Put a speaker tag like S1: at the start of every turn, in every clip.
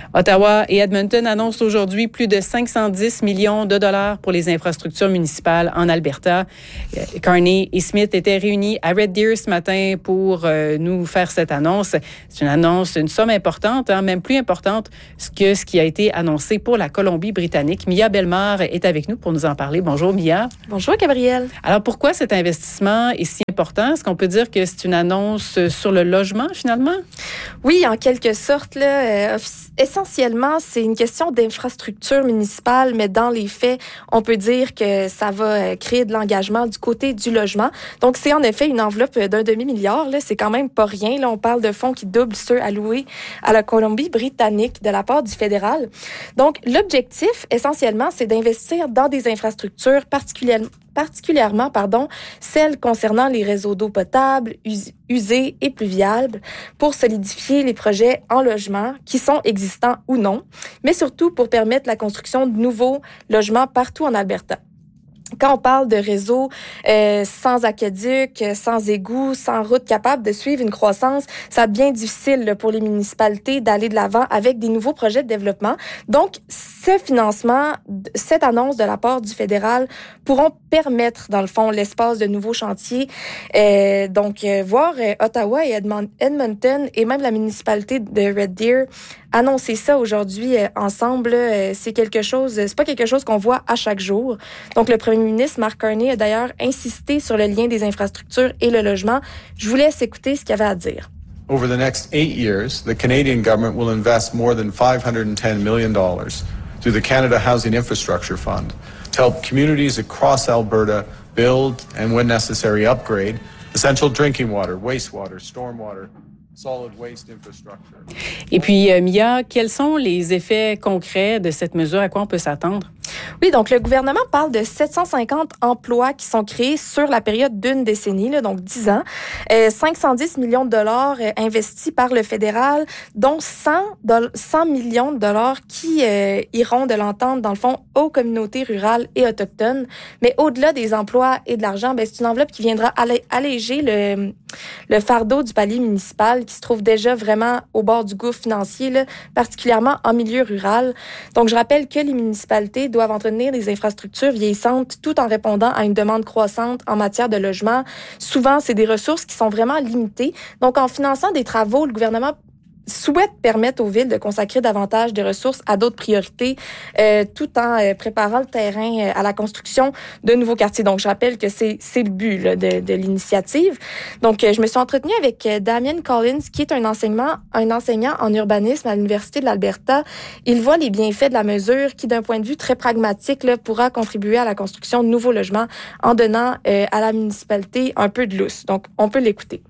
S1: Ottawa et Edmonton annoncent aujourd'hui plus de 510 millions de dollars pour les infrastructures municipales en Alberta. Carney et Smith étaient réunis à Red Deer ce matin pour nous faire cette annonce. C'est une somme importante, même plus importante que ce qui a été annoncé pour la Colombie-Britannique. Mia Bellemare est avec nous pour nous en parler. Bonjour, Mia.
S2: Bonjour, Gabrielle.
S1: Alors, pourquoi cet investissement est si important? Est-ce qu'on peut dire que c'est une annonce sur le logement, finalement?
S2: Oui, en quelque sorte. Là, essentiellement, c'est une question d'infrastructure municipale, mais dans les faits, on peut dire que ça va créer de l'engagement du côté du logement. Donc, c'est en effet une enveloppe d'un demi-milliard. Là, c'est quand même pas rien. Là, on parle de fonds qui doublent ceux alloués à la Colombie-Britannique de la part du fédéral. Donc, l'objectif, essentiellement, c'est d'investir dans des infrastructures particulièrement celles concernant les réseaux d'eau potable, usés et pluviales, pour solidifier les projets en logement qui sont existants ou non, mais surtout pour permettre la construction de nouveaux logements partout en Alberta. Quand on parle de réseaux sans aqueduc, sans égouts, sans route capable de suivre une croissance, ça devient difficile pour les municipalités d'aller de l'avant avec des nouveaux projets de développement. Donc, ce financement, cette annonce de la part du fédéral pourront permettre, dans le fond, l'espace de nouveaux chantiers. Voir Ottawa et Edmonton et même la municipalité de Red Deer annoncer ça aujourd'hui ensemble, c'est pas quelque chose qu'on voit à chaque jour. Donc, le premier ministre Mark Carney a d'ailleurs insisté sur le lien des infrastructures et le logement. Je vous laisse écouter ce qu'il avait à dire.
S3: Over the next 8 years, the Canadian government will invest more than $510 million through the Canada Housing Infrastructure Fund to help communities across Alberta build and, when necessary, upgrade essential drinking water, wastewater, stormwater, solid waste infrastructure.
S1: Et puis, Mia, quels sont les effets concrets de cette mesure? À quoi on peut s'attendre?
S2: Oui, donc le gouvernement parle de 750 emplois qui sont créés sur la période d'une décennie, là, donc 10 ans. 510 millions de dollars investis par le fédéral, dont 100 millions de dollars qui iront de l'entente, dans le fond, aux communautés rurales et autochtones. Mais au-delà des emplois et de l'argent, c'est une enveloppe qui viendra alléger le fardeau du palier municipal qui se trouve déjà vraiment au bord du gouffre financier, là, particulièrement en milieu rural. Donc, je rappelle que les municipalités doivent entretenir des infrastructures vieillissantes tout en répondant à une demande croissante en matière de logement. Souvent, c'est des ressources qui sont vraiment limitées. Donc, en finançant des travaux, le gouvernement souhaite permettre aux villes de consacrer davantage de ressources à d'autres priorités, tout en préparant le terrain à la construction de nouveaux quartiers. Donc, je rappelle que c'est le but là, de l'initiative. Donc, je me suis entretenue avec Damien Collins, qui est un enseignant en urbanisme à l'Université de l'Alberta. Il voit les bienfaits de la mesure qui, d'un point de vue très pragmatique, là, pourra contribuer à la construction de nouveaux logements en donnant à la municipalité un peu de lousse. Donc, on peut l'écouter.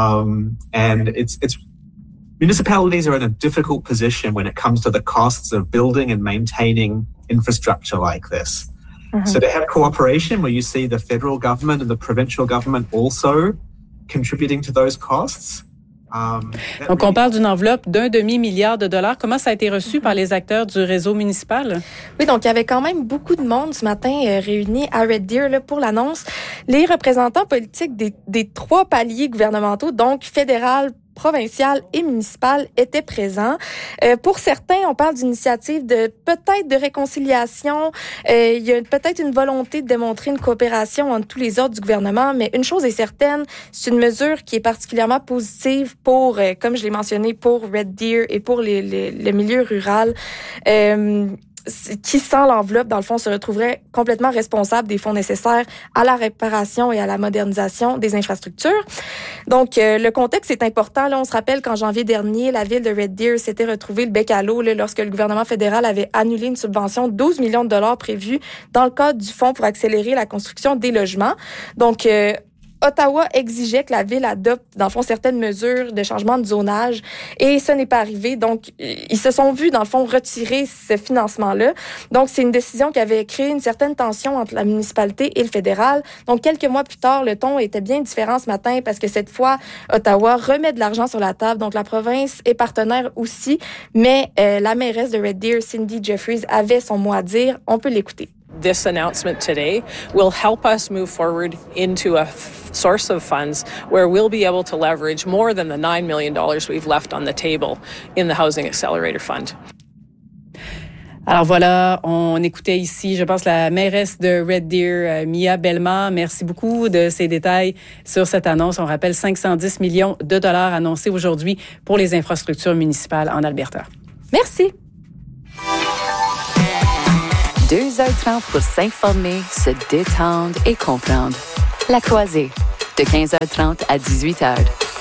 S4: Municipalities are in a difficult position when it comes to the costs of building and maintaining infrastructure like this. Mm-hmm. So to have cooperation where you see the federal government and the provincial government also contributing to those costs.
S1: Donc, on parle d'une enveloppe d'1 demi-milliard de dollars. Comment ça a été reçu par les acteurs du réseau municipal?
S2: Oui, donc il y avait quand même beaucoup de monde ce matin réunis à Red Deer là, pour l'annonce. Les représentants politiques des 3 paliers gouvernementaux, donc fédéral, provincial et municipal étaient présents. Pour certains, on parle d'initiative peut-être de réconciliation. Il y a peut-être une volonté de démontrer une coopération entre tous les ordres du gouvernement, mais une chose est certaine, c'est une mesure qui est particulièrement positive pour, comme je l'ai mentionné, pour Red Deer et pour le milieu rural. Qui, sans l'enveloppe, dans le fond, se retrouverait complètement responsable des fonds nécessaires à la réparation et à la modernisation des infrastructures. Donc, le contexte est important. Là, on se rappelle qu'en janvier dernier, la ville de Red Deer s'était retrouvée le bec à l'eau là, lorsque le gouvernement fédéral avait annulé une subvention de 12 millions de dollars prévue dans le cadre du fonds pour accélérer la construction des logements. Donc, Ottawa exigeait que la ville adopte, dans le fond, certaines mesures de changement de zonage et ce n'est pas arrivé. Donc, ils se sont vus, dans le fond, retirer ce financement-là. Donc, c'est une décision qui avait créé une certaine tension entre la municipalité et le fédéral. Donc, quelques mois plus tard, le ton était bien différent ce matin parce que cette fois, Ottawa remet de l'argent sur la table. Donc, la province est partenaire aussi, mais la mairesse de Red Deer, Cindy Jeffries, avait son mot à dire. On peut l'écouter.
S5: This announcement today will help us move forward into a source of funds where we'll be able to leverage more than the $9 million we've left on the table in the Housing Accelerator Fund.
S1: Alors voilà, on écoutait ici, je pense, la mairesse de Red Deer, Mia Bellemare. Merci beaucoup de ces détails sur cette annonce. On rappelle 510 millions de dollars annoncés aujourd'hui pour les infrastructures municipales en Alberta.
S2: Merci.
S6: 2h30 pour s'informer, se détendre et comprendre. La Croisée, de 15h30 à 18h.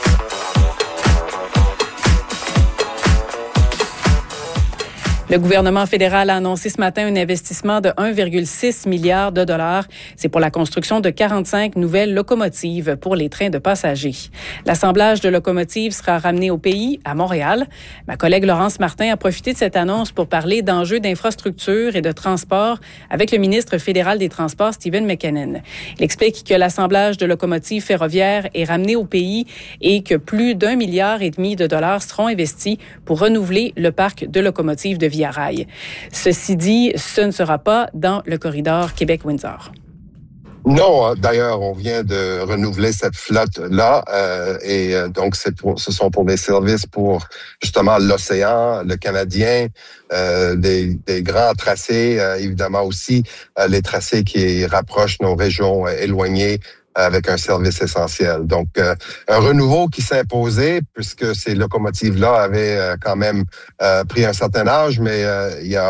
S1: Le gouvernement fédéral a annoncé ce matin un investissement de 1,6 milliard de dollars. C'est pour la construction de 45 nouvelles locomotives pour les trains de passagers. L'assemblage de locomotives sera ramené au pays, à Montréal. Ma collègue Laurence Martin a profité de cette annonce pour parler d'enjeux d'infrastructure et de transport avec le ministre fédéral des Transports, Stephen McKinnon. Il explique que l'assemblage de locomotives ferroviaires est ramené au pays et que plus d'1,5 milliard de dollars seront investis pour renouveler le parc de locomotives de Via Rail. Ceci dit, ce ne sera pas dans le corridor Québec-Windsor.
S7: Non, d'ailleurs, on vient de renouveler cette flotte-là donc ce sont pour des services pour justement l'océan, le Canadien, des grands tracés, évidemment aussi les tracés qui rapprochent nos régions éloignées avec un service essentiel. Donc, un renouveau qui s'est imposé puisque ces locomotives-là avaient quand même pris un certain âge, mais il y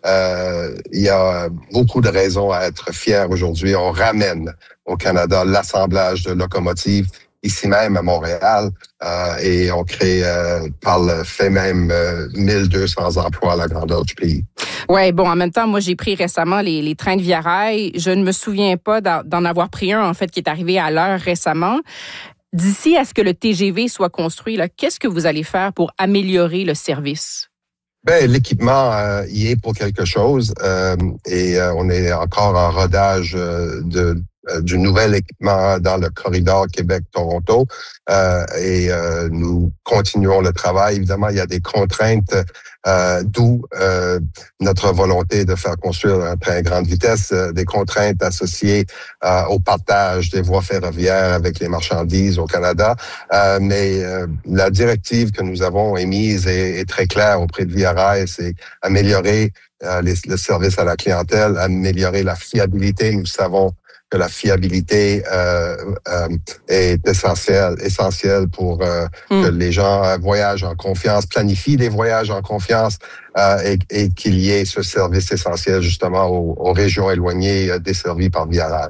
S7: a beaucoup de raisons à être fiers aujourd'hui. On ramène au Canada l'assemblage de locomotives ici même à Montréal et on crée par le fait même 1200 emplois à la grandeur du pays.
S8: Ouais, bon, en même temps, moi, j'ai pris récemment les trains de Via Rail. Je ne me souviens pas d'en avoir pris un, en fait, qui est arrivé à l'heure récemment. D'ici à ce que le TGV soit construit, là, qu'est-ce que vous allez faire pour améliorer le service?
S7: Ben, l'équipement y est pour quelque chose et on est encore en rodage du nouvel équipement dans le corridor Québec-Toronto et nous continuons le travail. Évidemment, il y a des contraintes, d'où notre volonté de faire construire un train à grande vitesse, des contraintes associées au partage des voies ferroviaires avec les marchandises au Canada. Mais la directive que nous avons émise est très claire auprès de Via Rail, c'est améliorer le service à la clientèle, améliorer la fiabilité. Nous savons que la fiabilité est essentielle pour que les gens voyagent en confiance, planifient des voyages en confiance et qu'il y ait ce service essentiel justement aux régions éloignées desservies par Via Rail.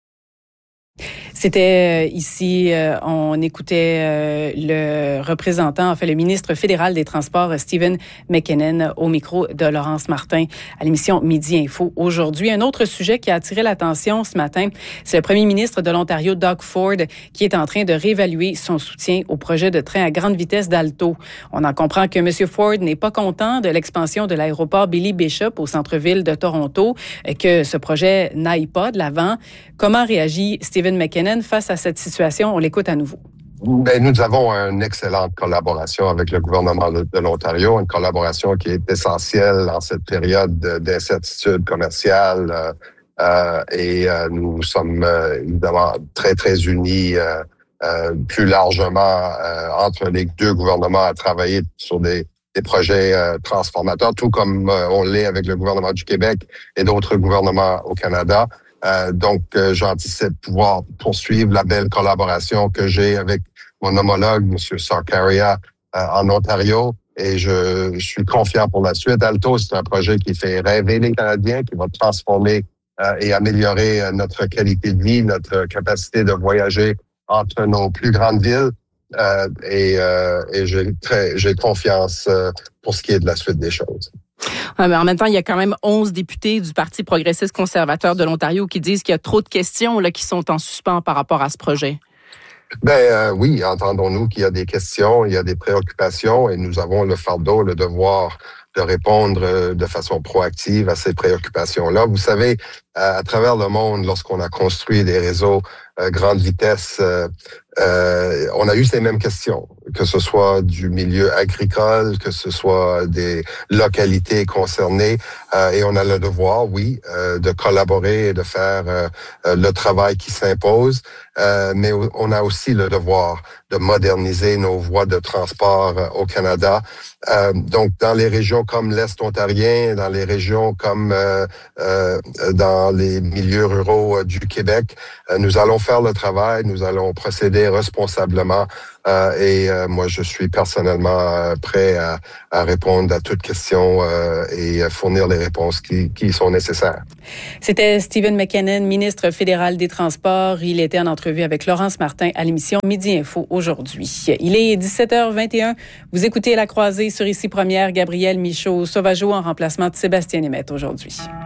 S1: C'était ici, on écoutait le représentant, le ministre fédéral des Transports, Stephen McKinnon, au micro de Laurence Martin à l'émission Midi Info aujourd'hui. Un autre sujet qui a attiré l'attention ce matin, c'est le premier ministre de l'Ontario, Doug Ford, qui est en train de réévaluer son soutien au projet de train à grande vitesse d'Alto. On en comprend que M. Ford n'est pas content de l'expansion de l'aéroport Billy Bishop au centre-ville de Toronto, que ce projet n'aille pas de l'avant. Comment réagit Stephen McKinnon face à cette situation? On l'écoute à nouveau.
S7: Ben, nous avons une excellente collaboration avec le gouvernement de l'Ontario, une collaboration qui est essentielle en cette période d'incertitude commerciale et nous sommes évidemment très, très unis plus largement entre les deux gouvernements à travailler sur des projets transformateurs, tout comme on l'est avec le gouvernement du Québec et d'autres gouvernements au Canada. Donc, j'anticipe pouvoir poursuivre la belle collaboration que j'ai avec mon homologue, M. Sarkaria, en Ontario. Et je suis confiant pour la suite. Alto, c'est un projet qui fait rêver les Canadiens, qui va transformer et améliorer notre qualité de vie, notre capacité de voyager entre nos plus grandes villes. Et j'ai confiance pour ce qui est de la suite des choses.
S8: Ouais, mais en même temps, il y a quand même 11 députés du Parti progressiste conservateur de l'Ontario qui disent qu'il y a trop de questions là, qui sont en suspens par rapport à ce projet.
S7: Oui, entendons-nous qu'il y a des questions, il y a des préoccupations et nous avons le fardeau, le devoir de répondre de façon proactive à ces préoccupations-là. Vous savez, à travers le monde, lorsqu'on a construit des réseaux grande vitesse, on a eu ces mêmes questions, que ce soit du milieu agricole, que ce soit des localités concernées, et on a le devoir, oui, de collaborer et de faire le travail qui s'impose, mais on a aussi le devoir de moderniser nos voies de transport au Canada. Donc, dans les régions comme l'Est ontarien, dans les régions comme dans les milieux ruraux du Québec, nous allons faire le travail, nous allons procéder responsablement et moi, je suis personnellement prêt à répondre à toute question et fournir les réponses qui sont nécessaires.
S1: C'était Stephen McKinnon, ministre fédéral des Transports. Il était en entrevue avec Laurence Martin à l'émission Midi Info aujourd'hui. Il est 17h21. Vous écoutez La Croisée sur Ici Première. Gabriel Michaud-Sauvageau en remplacement de Sébastien Németh aujourd'hui.